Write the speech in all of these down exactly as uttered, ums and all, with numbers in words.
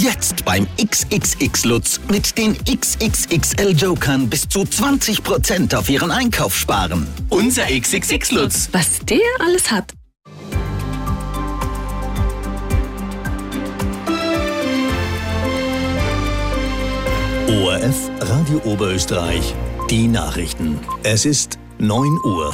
Jetzt beim X X X Lutz mit den X X X L-Jokern bis zu zwanzig Prozent auf Ihren Einkauf sparen. Unser X X X Lutz. Was der alles hat. O R F Radio Oberösterreich, die Nachrichten. Es ist neun Uhr.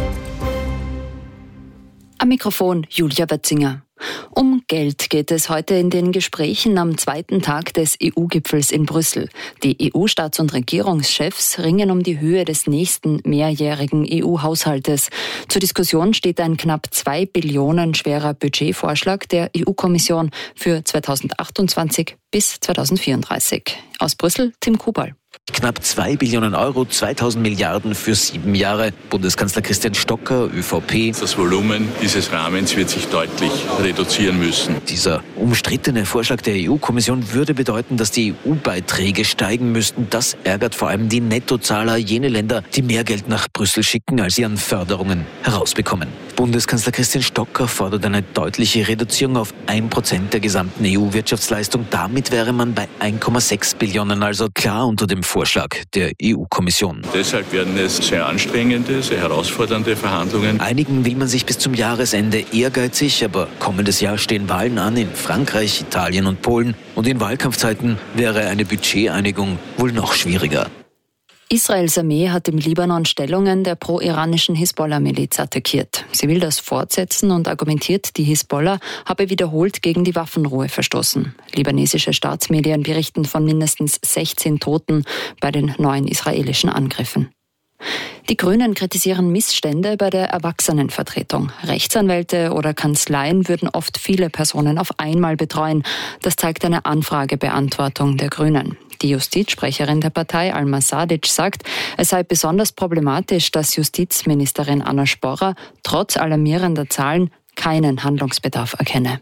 Am Mikrofon Julia Wetzinger. Um Geld geht es heute in den Gesprächen am zweiten Tag des E U-Gipfels in Brüssel. Die E U-Staats- und Regierungschefs ringen um die Höhe des nächsten mehrjährigen E U-Haushaltes. Zur Diskussion steht ein knapp zwei Billionen schwerer Budgetvorschlag der E U-Kommission für zweitausendachtundzwanzig bis zweitausendvierunddreißig. Aus Brüssel, Tim Kubal. Knapp zwei Billionen Euro, zweitausend Milliarden für sieben Jahre. Bundeskanzler Christian Stocker, ÖVP. Das Volumen dieses Rahmens wird sich deutlich reduzieren müssen. Dieser umstrittene Vorschlag der E U-Kommission würde bedeuten, dass die E U-Beiträge steigen müssten. Das ärgert vor allem die Nettozahler, jene Länder, die mehr Geld nach Brüssel schicken, als sie an Förderungen herausbekommen. Bundeskanzler Christian Stocker fordert eine deutliche Reduzierung auf ein Prozent der gesamten E U-Wirtschaftsleistung. Damit wäre man bei ein Komma sechs Billionen, also klar unter dem Vorschlag der E U-Kommission. Deshalb werden es sehr anstrengende, sehr herausfordernde Verhandlungen. Einigen will man sich bis zum Jahresende ehrgeizig, aber kommendes Jahr stehen Wahlen an in Frankreich, Italien und Polen. Und in Wahlkampfzeiten wäre eine Budgeteinigung wohl noch schwieriger. Israels Armee hat im Libanon Stellungen der pro-iranischen Hisbollah-Miliz attackiert. Sie will das fortsetzen und argumentiert, die Hisbollah habe wiederholt gegen die Waffenruhe verstoßen. Libanesische Staatsmedien berichten von mindestens sechzehn Toten bei den neuen israelischen Angriffen. Die Grünen kritisieren Missstände bei der Erwachsenenvertretung. Rechtsanwälte oder Kanzleien würden oft viele Personen auf einmal betreuen. Das zeigt eine Anfragebeantwortung der Grünen. Die Justizsprecherin der Partei, Alma Sadic, sagt, es sei besonders problematisch, dass Justizministerin Anna Sporrer trotz alarmierender Zahlen keinen Handlungsbedarf erkenne.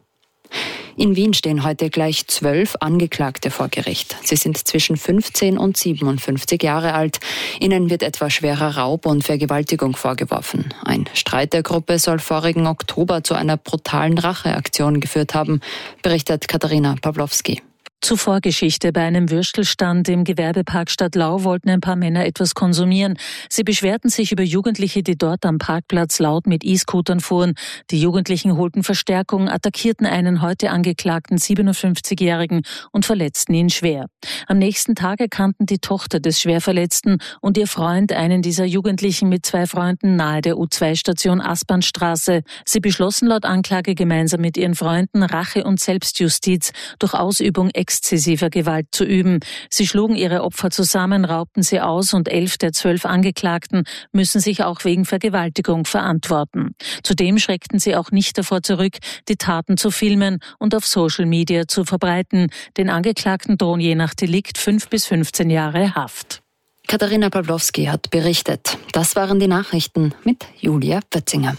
In Wien stehen heute gleich zwölf Angeklagte vor Gericht. Sie sind zwischen fünfzehn und siebenundfünfzig Jahre alt. Ihnen wird etwa schwerer Raub und Vergewaltigung vorgeworfen. Ein Streit der Gruppe soll vorigen Oktober zu einer brutalen Racheaktion geführt haben, berichtet Katharina Pawlowski. Zuvor Geschichte. Bei einem Würstelstand im Gewerbepark Stadtlau wollten ein paar Männer etwas konsumieren. Sie beschwerten sich über Jugendliche, die dort am Parkplatz laut mit E-Scootern fuhren. Die Jugendlichen holten Verstärkung, attackierten einen heute angeklagten siebenundfünfzigjährigen und verletzten ihn schwer. Am nächsten Tag erkannten die Tochter des Schwerverletzten und ihr Freund einen dieser Jugendlichen mit zwei Freunden nahe der U zwei Station Aspernstraße. Sie beschlossen laut Anklage gemeinsam mit ihren Freunden Rache und Selbstjustiz durch Ausübung exzessiver Gewalt zu üben. Sie schlugen ihre Opfer zusammen, raubten sie aus und elf der zwölf Angeklagten müssen sich auch wegen Vergewaltigung verantworten. Zudem schreckten sie auch nicht davor zurück, die Taten zu filmen und auf Social Media zu verbreiten. Den Angeklagten drohen je nach Delikt fünf bis fünfzehn Jahre Haft. Katharina Pawlowski hat berichtet. Das waren die Nachrichten mit Julia Wetzinger.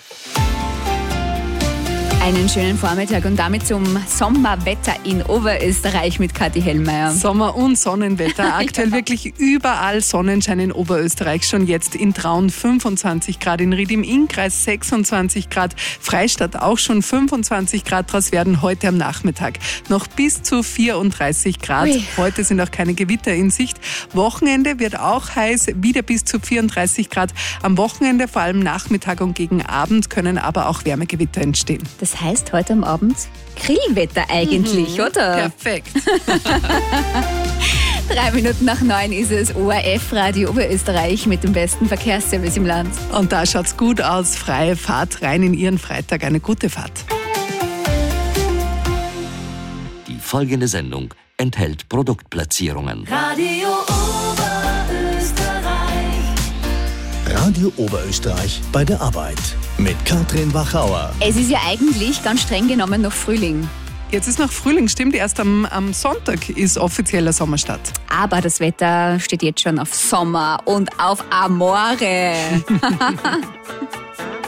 Einen schönen Vormittag und damit zum Sommerwetter in Oberösterreich mit Kathi Hellmeier. Sommer- und Sonnenwetter. Aktuell ja. Wirklich überall Sonnenschein in Oberösterreich. Schon jetzt in Traun fünfundzwanzig Grad, in Ried im Innkreis sechsundzwanzig Grad, Freistadt auch schon fünfundzwanzig Grad. Daraus werden heute am Nachmittag noch bis zu vierunddreißig Grad. Ui. Heute sind auch keine Gewitter in Sicht. Wochenende wird auch heiß, wieder bis zu vierunddreißig Grad. Am Wochenende, vor allem Nachmittag und gegen Abend, können aber auch Wärmegewitter entstehen. Das heißt heute am Abend Grillwetter eigentlich, mhm. oder? Perfekt. Drei Minuten nach neun ist es O R F Radio Oberösterreich mit dem besten Verkehrsservice im Land. Und da schaut's gut aus. Freie Fahrt rein in Ihren Freitag. Eine gute Fahrt. Die folgende Sendung enthält Produktplatzierungen. Radio Oberösterreich. Radio Oberösterreich bei der Arbeit mit Katrin Wachauer. Es ist ja eigentlich ganz streng genommen noch Frühling. Jetzt ist noch Frühling, stimmt. Erst am, am Sonntag ist offizieller Sommerstart. Aber das Wetter steht jetzt schon auf Sommer und auf Amore.